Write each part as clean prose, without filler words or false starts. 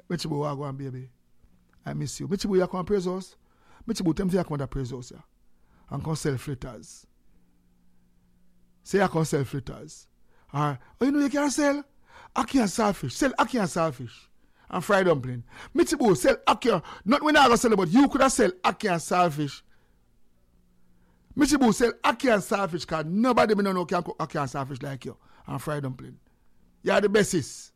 Michibu, I go on, baby. I miss you. Michibu, you come praise us. Michibu, tell me you come to praise us, yeah. And come sell fritters. Say you come sell fritters. Or, oh, you know you can sell ackee and saltfish. Sell ackee and saltfish. And fried dumpling. Michibu, sell ackee. Not when I go sell it, but you could have sell ackee and saltfish. Michibu, sell ackee and saltfish because nobody me know can cook ackee and saltfish like you. And fried dumpling. You are the bestest.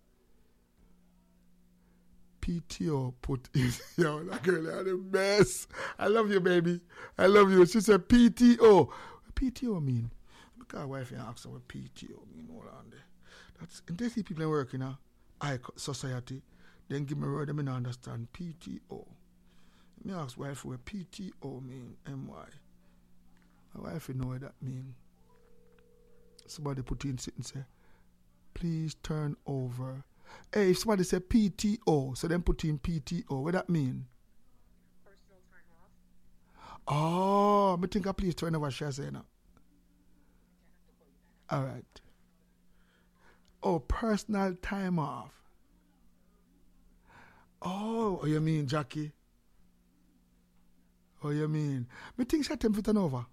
PTO put in. Yo, that girl, you are the best. I love you, baby. I love you. She said PTO. What PTO mean? Because wife asked her what PTO mean. Hold on there. That's in case people work in a high society, then give me a word they don't understand. PTO. Me ask wife what PTO mean. MY. My wife know what that mean. Somebody put in sit and say, please turn over. Hey, if somebody say PTO, so then put in PTO, what that mean? Personal time off. Oh, I think I please turn over, she say now. All right. Oh, personal time off. Oh, you mean, Jackie? Oh, you mean? Me think she time for turn over.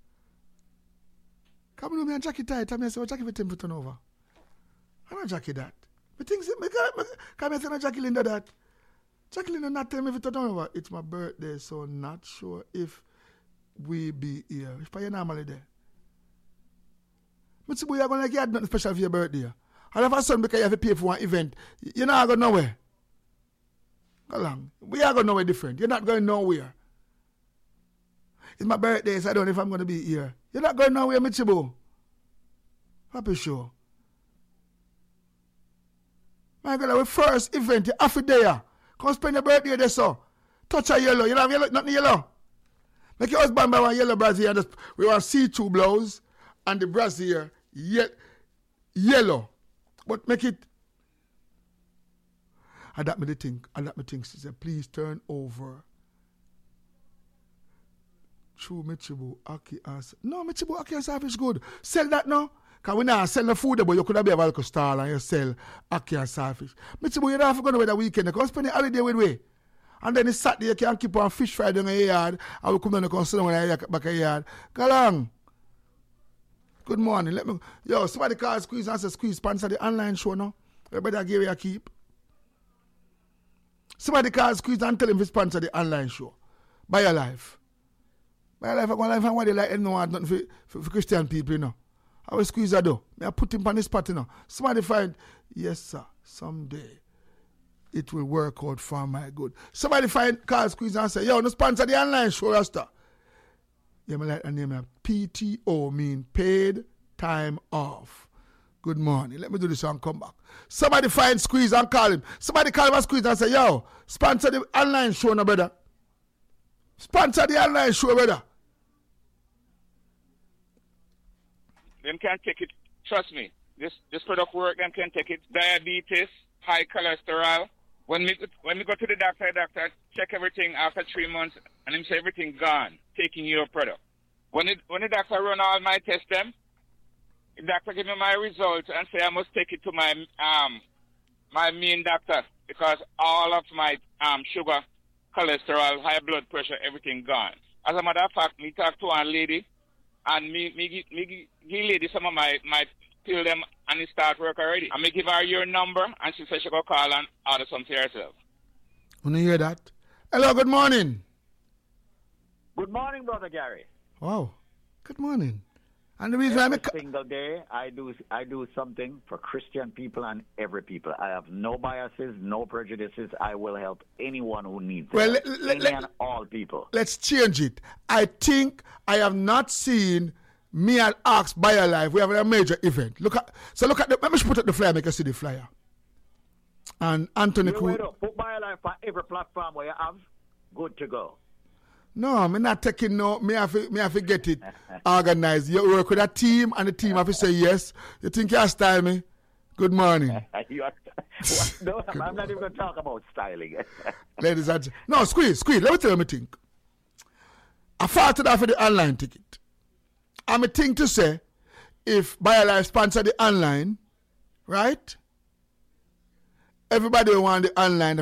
Come on, me and Jackie tight. I say, oh, Jackie for time for turn over. I'm not Jackie that. Me think, come here, Jackie Linda that. Jackie Linda not tell me if turn over. It's my birthday, so not sure if we be here. If you're normally there. Me say, boy, you're going to get nothing special for your birthday. And if a son because you have to pay for one event, you're not going nowhere. Go along. We are going nowhere different. You're not going nowhere. It's my birthday, so I don't know if I'm going to be here. You're not going nowhere, Michibu. Happy sure. My God, our first event, you're half a day. Come spend your birthday there, so. Touch a yellow. You don't have yellow, nothing yellow. Make your husband buy one yellow brassiere. And we want see-through blouse and the brassiere yellow. But make it. And that me the thing. She said, please turn over. True Michibu, Ackee and no, Michibu, Ackee and saltfish good. Sell that now. Because we now sell the food, but you could have been a local stall and you sell ackee and saltfish. Michibu, you don't have to go away the weekend. You can spend the holiday with me. And then it's Saturday, you can keep on fish fried in your yard. And we come down and come sit down when I back a yard. Go along. Good morning. Let me. Yo, somebody call Squeeze and say Squeeze sponsor the online show now. Everybody give you a keep. Somebody call Squeeze and tell him to sponsor the online show. Buy your life. Buy your life. I go life and what they like and no want nothing for Christian people, you know. I will Squeeze a do. I put him on the spot, you know. Somebody find, yes, sir, someday it will work out for my good. Somebody find call Squeeze and say, yo, no sponsor the online show, Rasta. Yeah, me like the name PTO mean paid time off. Good morning. Let me do this and come back. Somebody find Squeeze and call him. Somebody call him and Squeeze and say, yo, sponsor the online show, no brother. Sponsor the online show, brother. Them can take it. Trust me. This product work, them can take it. Diabetes, high cholesterol. When we go to the doctor check everything after 3 months, and him say everything gone, taking your product. When the doctor run all my tests, the doctor give me my results and say I must take it to my main doctor because all of my sugar, cholesterol, high blood pressure, everything gone. As a matter of fact, me talk to one lady, and me give lady some of my pill them, and it start work already. And me give her your number, and she said she go call and order something herself. Want to hear that? Hello, good morning. Good morning, Brother Gary. Wow, good morning. And the reason every single day I do something for Christian people and every people. I have no biases, no prejudices. I will help anyone who needs it. And all people. Let's change it. I think I have not seen me and Ask BioLife. We have a major event. Look at let me put up the flyer, make you see the flyer. And Anthony Put BioLife on every platform where you have. Good to go. No, I'm not taking no. Me have to get it organized. You work with a team, and the team have to say yes. You think you style me? Good morning. No, I'm not even going to talk about styling. Ladies and gentlemen. No, squeeze. Let me tell you what I think. I fought it for the online ticket. I'm a thing to say, if BioLife sponsor the online, right? Everybody will want the online.